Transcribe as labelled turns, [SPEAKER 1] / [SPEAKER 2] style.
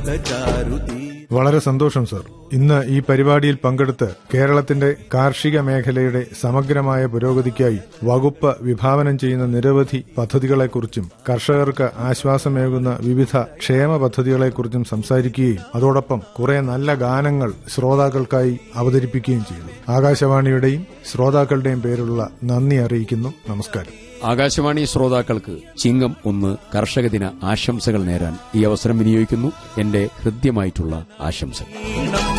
[SPEAKER 1] വളരെ സന്തോഷം സർ. ഇന്ന് ഈ പരിപാടിയിൽ പങ്കെടുത്ത് കേരളത്തിന്റെ കാർഷിക മേഖലയുടെ സമഗ്രമായ പുരോഗതിക്കായി വകുപ്പ് വിഭാവനം ചെയ്യുന്ന നിരവധി പദ്ധതികളെക്കുറിച്ചും കർഷകർക്ക് ആശ്വാസമേകുന്ന വിവിധ ക്ഷേമ പദ്ധതികളെക്കുറിച്ചും സംസാരിക്കുകയും അതോടൊപ്പം കുറെ നല്ല ഗാനങ്ങൾ ശ്രോതാക്കൾക്കായി അവതരിപ്പിക്കുകയും ചെയ്തു. ആകാശവാണിയുടെയും ശ്രോതാക്കളുടെയും പേരുള്ള നന്ദി അറിയിക്കുന്നു. നമസ്കാരം.
[SPEAKER 2] ആകാശവാണി ശ്രോതാക്കൾക്ക് ചിങ്ങം 1 കർഷക ദിന ആശംസകൾ നേരാൻ ഈ അവസരം വിനിയോഗിക്കുന്നു. എന്റെ ഹൃദ്യമായിട്ടുള്ള ആശംസകൾ.